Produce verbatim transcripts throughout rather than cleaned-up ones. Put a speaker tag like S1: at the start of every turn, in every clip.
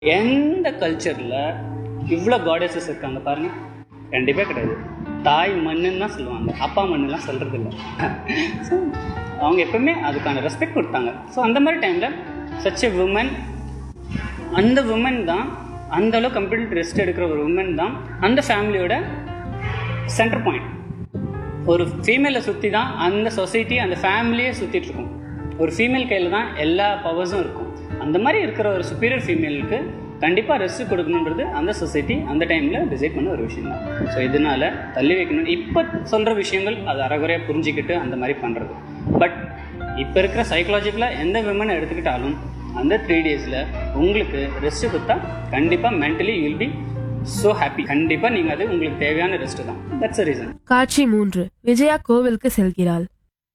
S1: எந்த கல்ச்சரில் இவ்வளோ காடஸஸ் இருக்காங்க பாருங்கள், கண்டிப்பாக கிடையாது. தாய் மண்ணுன்னு தான் சொல்லுவாங்க, அப்பா மண்ணுலாம் சொல்கிறது இல்லை. ஸோ அவங்க எப்பவுமே அதுக்கான ரெஸ்பெக்ட் கொடுத்தாங்க. ஸோ அந்த மாதிரி டைமில் சச் எ உமன், அந்த உமன் தான் அந்த அளவு கம்ப்ளீட் ரெஸ்ட் எடுக்கிற ஒரு உமன் தான் அந்த ஃபேமிலியோட சென்டர் பாயிண்ட். ஒரு ஃபீமேலை சுற்றி தான் அந்த சொசைட்டி, அந்த ஃபேமிலியே சுற்றிட்டுருக்கும். ஒரு ஃபீமேல் கையில் தான் எல்லா பவர்ஸும் இருக்கும். அந்த மாதிரி இருக்கிற ஒரு சுப்பீரியர் ஃபீமேலுக்கு கண்டிப்பாக ரெஸ்ட் கொடுக்கணுன்றது அந்த சொசைட்டி அந்த டைமில் டிசைட் பண்ண ஒரு விஷயம் தான். ஸோ இதனால் தள்ளி வைக்கணும். இப்போ சொல்கிற விஷயங்கள் அது அறகுறையாக புரிஞ்சிக்கிட்டு அந்த மாதிரி பண்ணுறது. பட் இப்போ இருக்கிற சைக்கலாஜிக்கலாக எந்த விமனை எடுத்துக்கிட்டாலும் அந்த த்ரீ டேஸில் உங்களுக்கு ரெஸ்ட்டு கொடுத்தா கண்டிப்பாக mentally you will be so happy. கண்டிப்பாக நீங்கள் அது உங்களுக்கு தேவையான ரெஸ்ட்டு தான். That's a reason.
S2: காட்சி மூன்று. விஜயா கோவிலுக்கு செல்கிறாள்.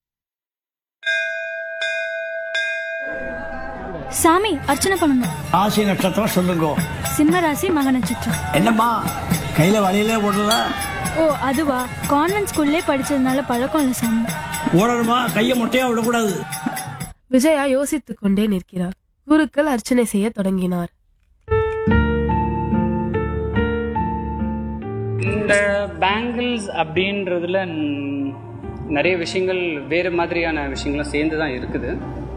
S3: சாமி அர்ச்சனை பண்ணணும்.
S4: ராசி நட்சத்திரம் சொல்லுங்க.
S3: சிம்ம ராசி மக நட்சத்திரம்.
S4: என்னம்மா கையில வழியிலே ஓடுறத?
S3: ஓ அதுவா, கான்வென்ட் ஸ்கூல்லே படிச்சதுனால பழக்கம் இல்லை சாமி.
S4: ஓடணுமா, கையை மொட்டையா விடக்கூடாது.
S2: விஜயா யோசித்துக் கொண்டே நிற்கிறார். குருக்கள் அர்ச்சனை செய்ய தொடங்கினார்.
S1: இந்த பேங்கிள்ஸ் அப்படின்றதுல நிறைய விஷயங்கள் வேறு மாதிரியான விஷயங்களும் சேர்ந்து தான் இருக்குது.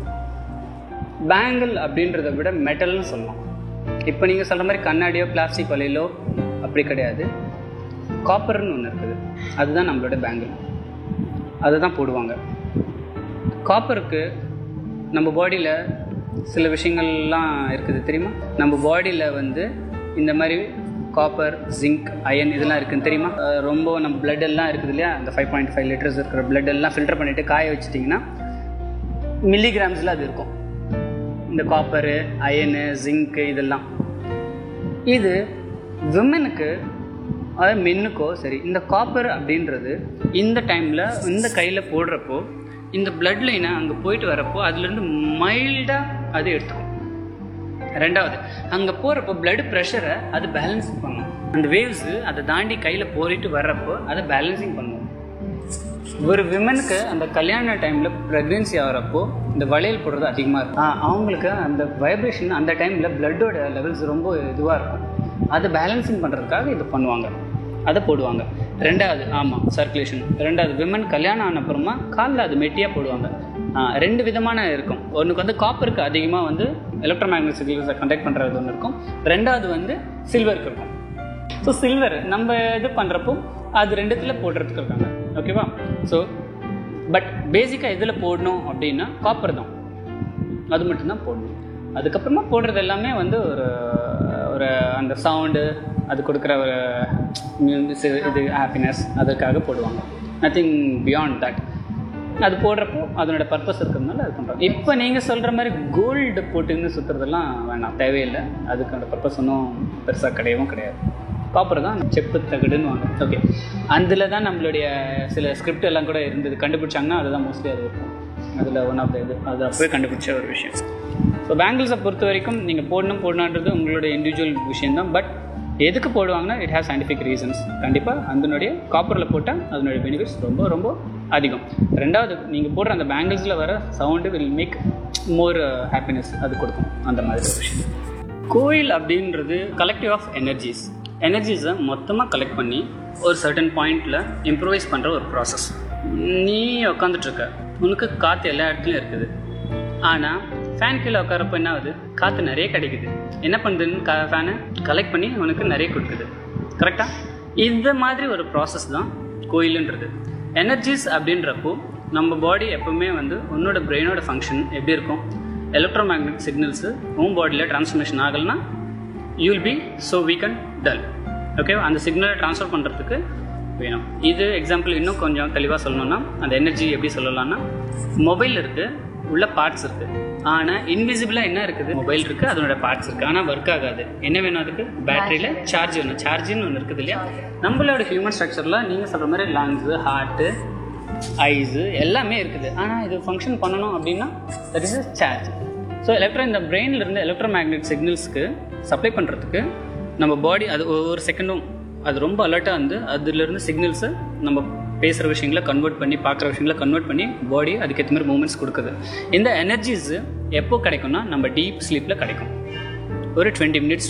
S1: பேங்கிள் அப்படின்றத விட மெட்டல்னு சொல்லலாம். இப்போ நீங்கள் சொல்கிற மாதிரி கண்ணாடியோ பிளாஸ்டிக் வலையிலோ அப்படி கிடையாது. காப்பர்னு ஒன்று இருக்குது, அதுதான் நம்மளோட பேங்கிள். அதை தான் போடுவாங்க. காப்பருக்கு நம்ம பாடியில் சில விஷயங்கள்லாம் இருக்குது தெரியுமா? நம்ம பாடியில் வந்து இந்த மாதிரி காப்பர், ஜிங்க், அயன் இதெல்லாம் இருக்குதுன்னு தெரியுமா? ரொம்ப நம்ம பிளட் எல்லாம் இருக்குது இல்லையா, அந்த ஃபைவ் பாயிண்ட் ஃபைவ் லிட்டர்ஸ் இருக்கிற பிளட் எல்லாம் ஃபில்டர் பண்ணிவிட்டு காய வச்சிட்டிங்கன்னா மில்லிகிராம்ஸில் அது இருக்கும். இந்த காப்பரு, அயனு, ஜிங்க்கு இதெல்லாம். இது விமனுக்கு, அதாவது மென்னுக்கோ சரி, இந்த காப்பர் அப்படின்றது இந்த டைமில் இந்த கையில் போடுறப்போ இந்த பிளட் லைனை அங்கே போயிட்டு வரப்போ அதுலேருந்து மைல்டாக அது எடுத்துக்கும். ரெண்டாவது, அங்கே போகிறப்போ பிளட் ப்ரெஷரை அது பேலன்ஸ் பண்ணும். அந்த வேவ்ஸு அதை தாண்டி கையில் போயிட்டு வர்றப்போ அதை பேலன்சிங் பண்ணும். ஒரு விமனுக்கு அந்த கல்யாண டைமில் ப்ரெக்னென்சி ஆகிறப்போ இந்த வளையல் போடுறது அதிகமாக இருக்கும். அவங்களுக்கு அந்த வைப்ரேஷன் அந்த டைமில் பிளட்டோட லெவல்ஸ் ரொம்ப இதுவாக இருக்கும். அதை பேலன்சிங் பண்ணுறதுக்காக இது பண்ணுவாங்க, அதை போடுவாங்க. ரெண்டாவது, ஆமாம், சர்க்குலேஷன். ரெண்டாவது, விமன் கல்யாணம் ஆன அப்புறமா காலில் அது மெட்டியாக போடுவாங்க. ரெண்டு விதமான இருக்கும். ஒன்றுக்கு வந்து காப்பருக்கு அதிகமாக வந்து எலக்ட்ரோ மேக்னெட்டிக் சிக்னல்ஸை கண்டக்ட் பண்ணுறது ஒன்று இருக்கும். ரெண்டாவது வந்து சில்வருக்கு இருக்கும். ஸோ சில்வர் நம்ம இது பண்ணுறப்போ அது ரெண்டுத்தில் போடுறதுக்கு இருக்காங்க. ஓகேவா? ஸோ பட் பேசிக்காக எதில் போடணும் அப்படின்னா காப்பர் தான், அது மட்டும்தான் போடணும். அதுக்கப்புறமா போடுறது எல்லாமே வந்து ஒரு ஒரு அந்த சவுண்டு, அது கொடுக்குற ஒரு இது ஹாப்பினஸ், அதற்காக போடுவாங்க. Nothing beyond that. அது போடுறப்போ அதனோட பர்பஸ் இருக்கிறதுனால அது பண்ணுறாங்க. இப்போ நீங்கள் சொல்கிற மாதிரி கோல்டு போட்டுன்னு சுற்றுறதெல்லாம் வேணாம், தேவையில்லை. அதுக்கான பர்பஸ் ஒன்றும் பெருசாக கிடையவும் கிடையாது. காப்பர் தான் செப்பு தகடுன்னு வாங்க. ஓகே, அதில் தான் நம்மளுடைய சில ஸ்கிரிப்ட் எல்லாம் கூட இருந்தது. கண்டுபிடிச்சாங்கன்னா அதுதான் மோஸ்ட்லி அது இருக்கும். அதில் ஒன் ஆஃப் த இது அது அப்போவே கண்டுபிடிச்ச ஒரு விஷயம். ஸோ பேங்கிள்ஸை பொறுத்த வரைக்கும் நீங்கள் போடணும் போடணுன்றது உங்களுடைய இண்டிவிஜுவல் விஷயந்தான். பட் எதுக்கு போடுவாங்கன்னா இட் ஹேஸ் சயின்டிஃபிக் ரீசன்ஸ். கண்டிப்பாக அதனுடைய காப்பரில் போட்டால் அதனுடைய பெனிஃபிட்ஸ் ரொம்ப ரொம்ப அதிகம். ரெண்டாவது, நீங்கள் போடுற அந்த பேங்கிள்ஸில் வர sound will make more happiness, அது கொடுக்கும். அந்த மாதிரி ஒரு விஷயம். கோயில் அப்படின்றது கலெக்டிவ் ஆஃப் எனர்ஜிஸ். எனர்ஜிஸை மொத்தமாக கலெக்ட் பண்ணி ஒரு சர்டன் பாயிண்டில் இம்ப்ரூவைஸ் பண்ணுற ஒரு ப்ராசஸ். நீ உட்காந்துட்ருக்க, உனக்கு காற்று எல்லா இடத்துலையும் இருக்குது. ஆனால் ஃபேன் கீழே உட்காரப்போ என்ன ஆகுது? காற்று நிறைய கிடைக்குது. என்ன பண்ணுதுன்னு க ஃபேனை கலெக்ட் பண்ணி உனக்கு நிறைய கொடுக்குது. கரெக்டாக? இந்த மாதிரி ஒரு ப்ராசஸ் தான் கோயிலுன்றது. எனர்ஜிஸ் அப்படின்றப்போ நம்ம பாடி எப்போவுமே வந்து உன்னோட பிரெயினோட ஃபங்க்ஷன் எப்படி இருக்கும்? எலக்ட்ரோ மேக்னெட்டிக் சிக்னல்ஸு உன் பாடியில் ட்ரான்ஸ்ஃபர்மேஷன் ஆகலைன்னா you will be so week and dull. Okay, அந்த சிக்னலை ட்ரான்ஸ்ஃபர் பண்ணுறதுக்கு வேணும். இது எக்ஸாம்பிள் இன்னும் கொஞ்சம் தெளிவாக சொல்லணும்னா அந்த எனர்ஜி எப்படி சொல்லலாம்னா, மொபைல் இருக்குது, உள்ள பார்ட்ஸ் இருக்குது. ஆனால் இன்விசிபிளாக என்ன இருக்குது? மொபைல் இருக்குது, அதனோட பார்ட்ஸ் இருக்குது. ஆனால் ஒர்க் ஆகாது. என்ன வேணும் அதுக்கு? பேட்டரியில் சார்ஜ் வேணும். சார்ஜின்னு ஒன்று இருக்குது இல்லையா? நம்மளோட ஹியூமன் ஸ்ட்ரக்சரில் நீங்கள் சொல்கிற மாதிரி லங்ஸு, ஹார்ட்டு, ஐஸு எல்லாமே இருக்குது. ஆனால் இது ஃபங்க்ஷன் பண்ணணும் அப்படின்னா that is charge. So electro இந்த பிரெயின்லேருந்து எலக்ட்ரோ மேக்னெட்டிக் சிக்னல்ஸ்க்கு சப்ளை பண்ணுறதுக்கு நம்ம பாடி அது ஒவ்வொரு செகண்டும் அது ரொம்ப அலர்ட்டாக வந்து அதுலேருந்து சிக்னல்ஸை நம்ம பேசுகிற விஷயங்களை கன்வெர்ட் பண்ணி, பார்க்குற விஷயங்களை கன்வெர்ட் பண்ணி பாடி அதுக்கேற்ற மாதிரி மூமெண்ட்ஸ் கொடுக்குது. இந்த எனர்ஜிஸ் எப்போ கிடைக்கும்னா நம்ம டீப் ஸ்லீப்பில் கிடைக்கும். ஒரு டுவெண்ட்டி மினிட்ஸ்